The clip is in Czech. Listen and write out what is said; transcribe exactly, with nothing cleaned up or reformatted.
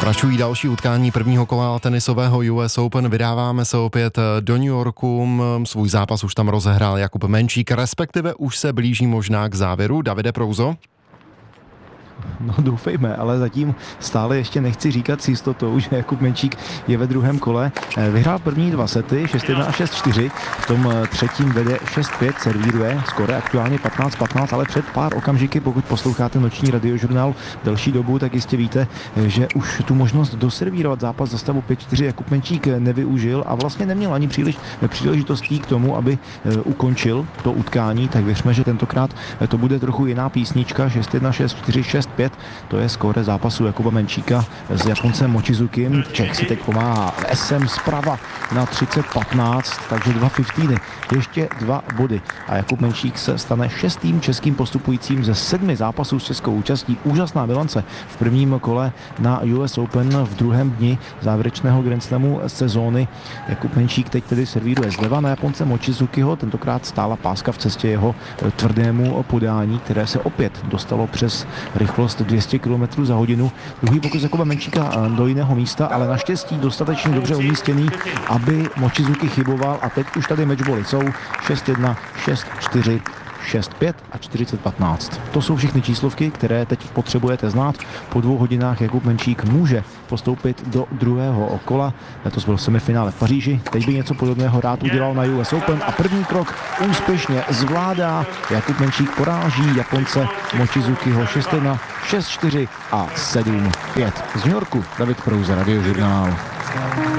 Pokračují další utkání prvního kola tenisového U S Open. Vydáváme se opět do New Yorku. Svůj zápas už tam rozehrál Jakub Menčík, respektive už se blíží možná k závěru. Davide Prouzo? No doufejme, ale zatím stále ještě nechci říkat s jistotou, že Jakub Menčík je ve druhém kole. Vyhrál první dva sety, šest jedna a šest čtyři, v tom třetím vede šest pět, servíruje, skore aktuálně patnáct patnáct, ale před pár okamžiky, pokud posloucháte noční radiožurnál delší dobu, tak jistě víte, že už tu možnost doservírovat zápas za stavu pět čtyři Jakub Menčík nevyužil a vlastně neměl ani příliš příležitostí k tomu, aby ukončil to utkání, tak věřme, že tentokrát to bude trochu jiná písnička, šest jedna, šest čtyři, šest pět. To je skóre zápasu Jakuba Menčíka s Japoncem Mochizukim. Čech si teď pomáhá esem zprava na třicet patnáct, takže dva fifteeny, ještě dva body. A Jakub Menčík se stane šestým českým postupujícím ze sedmi zápasů s českou účastí. Úžasná bilance v prvním kole na U S Open v druhém dni závěrečného Grand Slamu sezóny. Jakub Menčík teď tedy servíruje zleva na Japonce Mochizukiho. Tentokrát stála páska v cestě jeho tvrdému podání, které se opět dostalo přes rychlost dvě stě kilometrů za hodinu. Druhý pokus Jakuba Menčíka do jiného místa, ale naštěstí dostatečně dobře umístěný, aby Mochizuki chyboval a teď už tady matchbally jsou šest jedna, šest čtyři, šest pět a čtyřicet patnáct. To jsou všechny číslovky, které teď potřebujete znát. Po dvou hodinách Jakub Menčík může postoupit do druhého kola. Letos byl v semifinále v Paříži. Teď by něco podobného rád udělal na U S Open a první krok úspěšně zvládá. Jakub Menčík poráží Japonce Mochizukiho šest jedna, šest čtyři a sedm pět. Z New Yorku David Prouza, Radiožurnál.